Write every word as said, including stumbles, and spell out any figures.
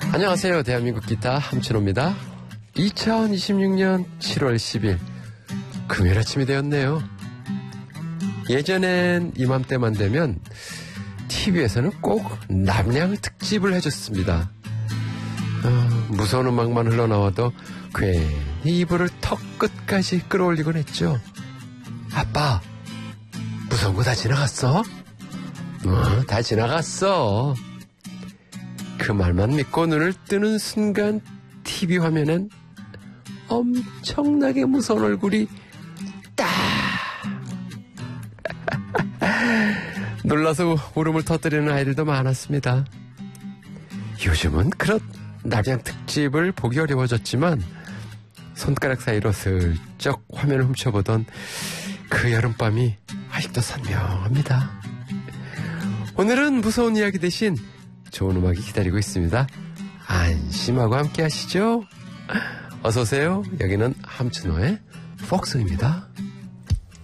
안녕하세요. 대한민국 기타 함춘호입니다. 이천이십육 년 칠월 십일 금요일 아침이 되었네요. 예전엔 이맘때만 되면 티비에서는 꼭 남양 특집을 해줬습니다. 어, 무서운 음악만 흘러나와도 괜히 이불을 턱 끝까지 끌어올리곤 했죠. 아빠, 무서운 거 다 지나갔어? 어, 다 지나갔어. 그 말만 믿고 눈을 뜨는 순간 티비 화면엔 엄청나게 무서운 얼굴이 딱 놀라서 울음을 터뜨리는 아이들도 많았습니다. 요즘은 그런 남양 특집을 보기 어려워졌지만 손가락 사이로 슬쩍 화면을 훔쳐보던 그 여름밤이 아직도 선명합니다. 오늘은 무서운 이야기 대신 좋은 음악이 기다리고 있습니다. 안심하고 함께 하시죠. 어서오세요. 여기는 함춘호의 폭스입니다.